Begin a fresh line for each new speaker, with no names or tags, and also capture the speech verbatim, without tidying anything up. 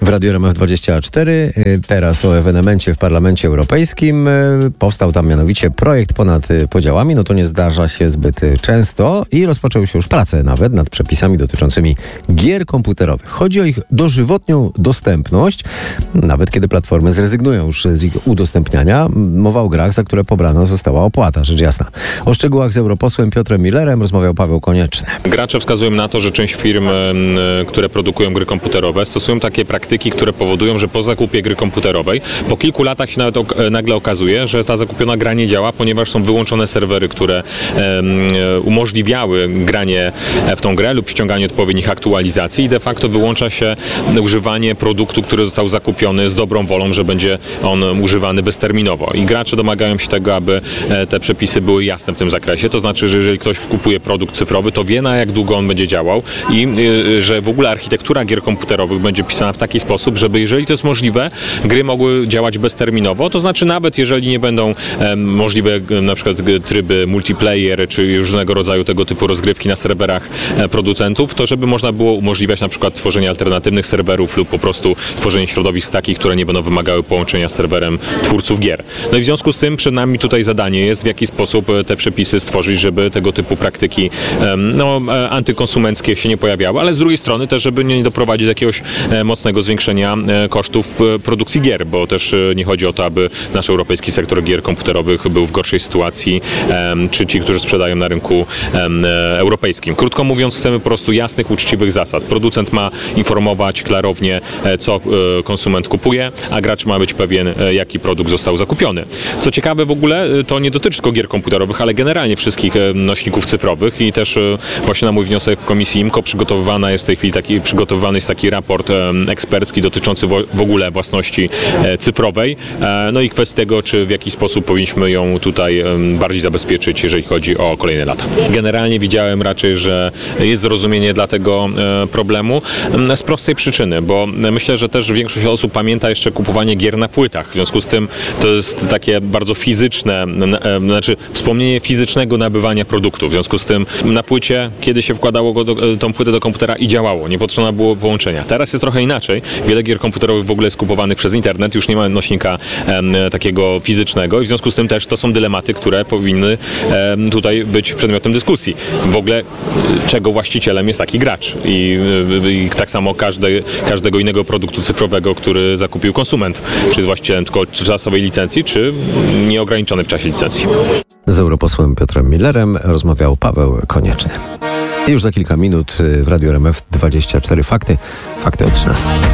W Radiu R M F dwadzieścia cztery, teraz o ewenemencie w Parlamencie Europejskim. Powstał tam mianowicie projekt ponad podziałami, no to nie zdarza się zbyt często i rozpoczęły się już prace nawet nad przepisami dotyczącymi gier komputerowych. Chodzi o ich dożywotnią dostępność, nawet kiedy platformy zrezygnują już z ich udostępniania. Mowa o grach, za które pobrana została opłata, rzecz jasna. O szczegółach z europosłem Piotrem Millerem rozmawiał Paweł Konieczny.
Gracze wskazują na to, że część firm, które produkują gry komputerowe, stosują takie praktyki, które powodują, że po zakupie gry komputerowej po kilku latach się nawet ok- nagle okazuje, że ta zakupiona gra nie działa, ponieważ są wyłączone serwery, które um, umożliwiały granie w tą grę lub ściąganie odpowiednich aktualizacji i de facto wyłącza się używanie produktu, który został zakupiony z dobrą wolą, że będzie on używany bezterminowo. I gracze domagają się tego, aby te przepisy były jasne w tym zakresie. To znaczy, że jeżeli ktoś kupuje produkt cyfrowy, to wie, na jak długo on będzie działał i y, że w ogóle architektura gier komputerowych będzie pisana w taki sposób, żeby jeżeli to jest możliwe, gry mogły działać bezterminowo. To znaczy nawet jeżeli nie będą e, możliwe e, na przykład tryby multiplayer czy różnego rodzaju tego typu rozgrywki na serwerach e, producentów, to żeby można było umożliwiać na przykład tworzenie alternatywnych serwerów lub po prostu tworzenie środowisk takich, które nie będą wymagały połączenia z serwerem twórców gier. No i w związku z tym przed nami tutaj zadanie jest, w jaki sposób te przepisy stworzyć, żeby tego typu praktyki e, no, e, antykonsumenckie się nie pojawiały, ale z drugiej strony też, żeby nie doprowadzić do jakiegoś e, mocnego zwiększenia e, kosztów produkcji gier, bo też nie chodzi o to, aby nasz europejski sektor gier komputerowych był w gorszej sytuacji, czy ci, którzy sprzedają na rynku europejskim. Krótko mówiąc, chcemy po prostu jasnych, uczciwych zasad. Producent ma informować klarownie, co konsument kupuje, a gracz ma być pewien, jaki produkt został zakupiony. Co ciekawe w ogóle, to nie dotyczy tylko gier komputerowych, ale generalnie wszystkich nośników cyfrowych i też właśnie na mój wniosek Komisji IMCO przygotowywana jest w tej chwili taki, przygotowywany jest taki raport ekspercki dotyczący w ogóle własności cyfrowej, no i kwestia tego, czy w jakiś sposób powinniśmy ją tutaj bardziej zabezpieczyć, jeżeli chodzi o kolejne lata. Generalnie widziałem raczej, że jest zrozumienie dla tego problemu z prostej przyczyny, bo myślę, że też większość osób pamięta jeszcze kupowanie gier na płytach. W związku z tym to jest takie bardzo fizyczne, znaczy wspomnienie fizycznego nabywania produktu. W związku z tym na płycie, kiedy się wkładało go do, tą płytę do komputera i działało, nie potrzeba było połączenia. Teraz jest trochę inaczej. Wiele gier komputerowych w ogóle jest kupowanych przez internet, już nie ma nośnika em, takiego fizycznego i w związku z tym też to są dylematy, które powinny em, tutaj być przedmiotem dyskusji. W ogóle czego właścicielem jest taki gracz i, i tak samo każde, każdego innego produktu cyfrowego, który zakupił konsument. Czy jest właścicielem tylko czasowej licencji, czy nieograniczonej w czasie licencji.
Z europosłem Piotrem Millerem rozmawiał Paweł Konieczny. I już za kilka minut w Radiu R M F dwadzieścia cztery Fakty. Fakty o trzynastej.